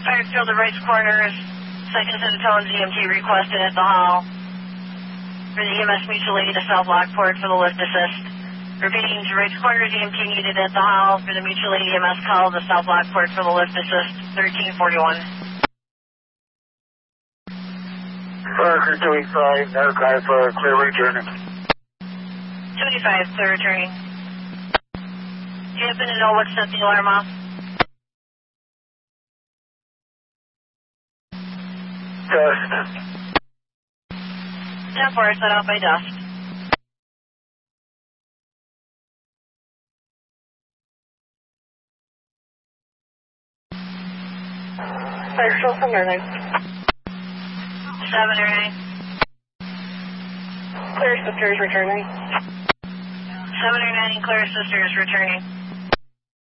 Firefield, the right corners, second set of tones EMT requested at the hall. For the EMS mutual aid to South Lockport for the lift assist. Repeating, right corners EMT needed at the hall. For the mutual aid EMS call to South Lockport for the lift assist, 1341. Parker 25, Narcotic for clear returning. 25, clear returning. Do you happen to know what set the alarm off? Dust. 10-4, set off by dust. Firefield, 7 or 9. 7 or 9. Clear sisters returning. 7 or 9, clear sisters returning.